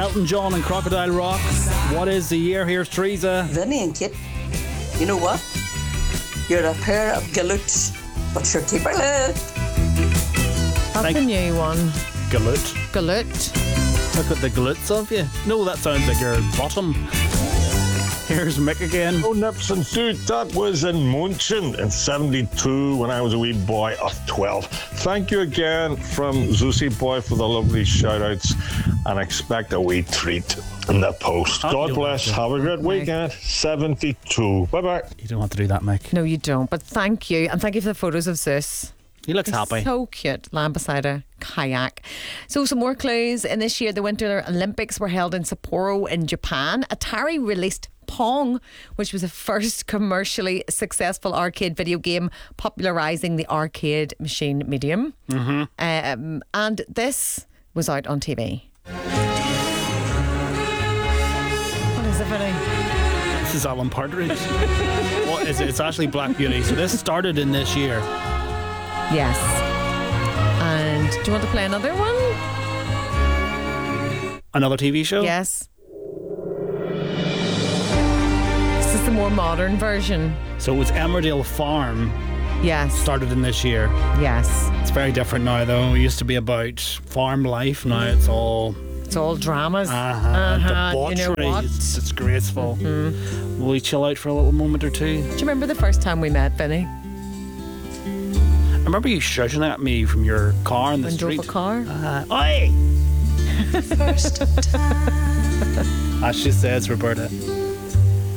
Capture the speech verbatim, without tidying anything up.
Elton John and Crocodile Rock. What is the year? Here's Teresa. Vinny and Kit, you know what? You're a pair of galoots, but you're keep her lid. That's Thank- a new one. Galoot. Galoot. Look at the glutes of you. No, that sounds like your bottom. Here's Mick again. Oh, Nips and Suit, that was in Munchen in seventy-two when I was a wee boy of twelve. Thank you again from Zusi Boy for the lovely shout-outs, and expect a wee treat in the post. Oh, God you bless. don't Have a good weekend. seventy-two. Bye-bye. You don't have to do that, Mick. No, you don't. But thank you. And thank you for the photos of Zeus. He looks happy. So cute, lying beside a kayak. So some more clues. In this year, the Winter Olympics were held in Sapporo in Japan. Atari released Pong, which was the first commercially successful arcade video game popularising the arcade machine medium. Mm-hmm. Um, and this was out on T V. What is it, Vinny? This is Alan Partridge. What is it? It's actually Black Beauty. So this started in this year. Yes. And do you want to play another one? Another T V show? Yes. This is the more modern version. So it was Emmerdale Farm. Yes. Started in this year. Yes. It's very different now, though. It used to be about farm life. Now it's all It's all dramas. uh-huh, Uh-huh. debauchery. You know what? It's, it's graceful. Mm-hmm. Will we chill out for a little moment or two? Do you remember the first time we met, Vinny? I remember you shouting at me from your car in the When street. drove a car? Uh, Oi! First time. As she says, Roberta.